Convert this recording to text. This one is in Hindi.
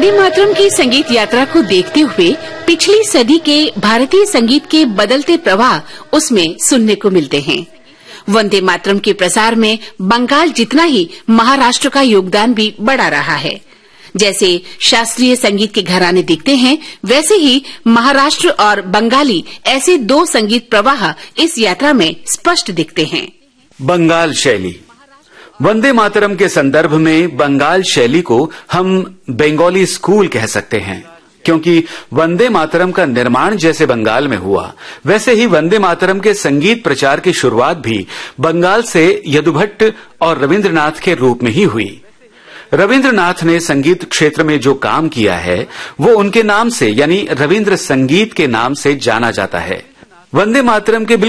वंदे मातरम की संगीत यात्रा को देखते हुए पिछली सदी के भारतीय संगीत के बदलते प्रवाह उसमें सुनने को मिलते हैं। वंदे मातरम के प्रसार में बंगाल जितना ही महाराष्ट्र का योगदान भी बढ़ा रहा है। जैसे शास्त्रीय संगीत के घराने दिखते हैं, वैसे ही महाराष्ट्र और बंगाली ऐसे दो संगीत प्रवाह इस यात्रा में स्पष्ट दिखते हैं। बंगाल शैली। वंदे मातरम के संदर्भ में बंगाल शैली को हम बंगाली स्कूल कह सकते हैं, क्योंकि वंदे मातरम का निर्माण जैसे बंगाल में हुआ, वैसे ही वंदे मातरम के संगीत प्रचार की शुरुआत भी बंगाल से यदुभट्ट और रविंद्रनाथ के रूप में ही हुई। रविंद्रनाथ ने संगीत क्षेत्र में जो काम किया है वो उनके नाम से यानी रविंद्र संगीत के नाम से जाना जाता है। वंदे मातरम के